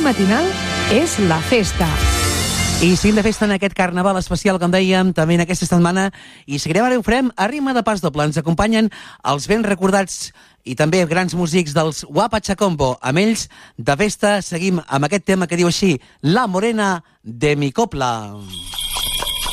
matinal és la festa. I seguim de festa en aquest carnaval especial, com dèiem, també en aquesta setmana, i seguirem ara, ho farem a ritme de pas doble. Ens acompanyen els ben recordats i també grans músics dels Huapacha-Combo. Amb ells, de festa, seguim amb aquest tema que diu així: La morena de mi copla.